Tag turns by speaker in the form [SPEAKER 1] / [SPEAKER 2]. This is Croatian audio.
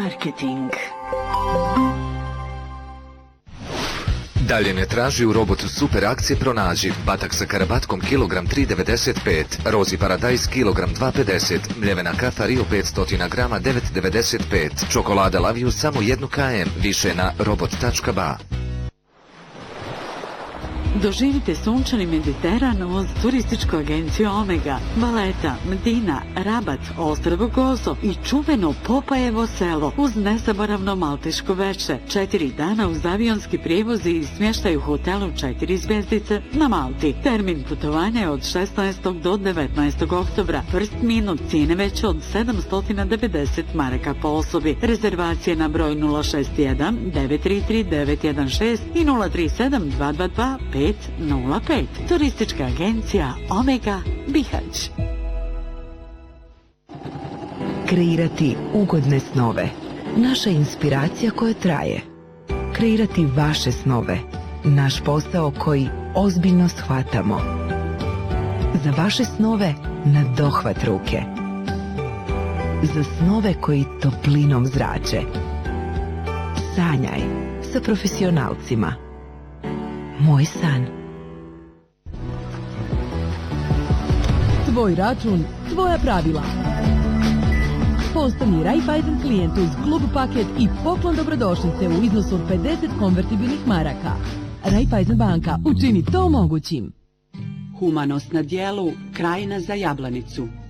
[SPEAKER 1] Marketing.
[SPEAKER 2] Dalje ne traži u robotu super akcije pronađi batak sa karabatkom kilogram 3,95, rozi paradajz kilogram 2,50, mljevena kafa Rio 500 grama 9,95, čokolada Laviju samo 1 km, više na robot.ba.
[SPEAKER 1] Doživite sunčani Mediteran uz turističku agenciju Omega, Valeta, Medina, Rabat, Ostrvo Gozo i čuveno Popajevo selo uz nezaboravno malteško veče. 4 dana uz avionski prijevoz i smještaj u hotelu 4 zvjezdice na Malti. Termin putovanja je od 16. do 19. oktobra. First minut cijene veće od 790 maraka po osobi. Rezervacije na broj 061 933 916 i 037 222 505. Turistička agencija Omega Bihać.
[SPEAKER 3] Kreirati ugodne snove. Naša inspiracija koja traje. Kreirati vaše snove. Naš posao koji ozbiljno shvatamo. Za vaše snove na dohvat ruke. Za snove koji toplinom zrače. Sanjaj sa profesionalcima. Moj san.
[SPEAKER 4] Tvoj račun, tvoja pravila. Postani Raiffeisen klijent uz klub paket i poklon dobrodošlice u iznosu od 50 konvertibilnih maraka. Raiffeisen banka, učini to mogućim.
[SPEAKER 5] Humanost na dijelu, Krajina za Jablanicu.